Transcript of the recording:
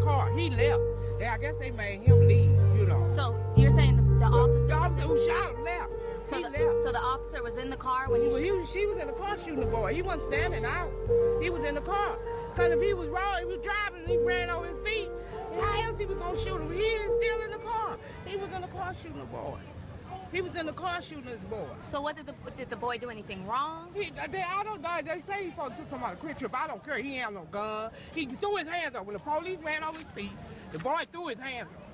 car. He left. I guess they made him leave, you know. So you're saying the officer? The officer who shot him left. So the officer was in the car when she was in the car shooting the boy. He wasn't standing out. He was in the car. Because if he was driving and he ran over his feet, how else he was going to shoot him? He is still in the car. He was in the car shooting the boy. He was in the car shooting his boy. So what did the boy do anything wrong? I don't know. They say he took somebody a quick trip. I don't care. He ain't have no gun. He threw his hands up. When the police ran over his feet, the boy threw his hands up.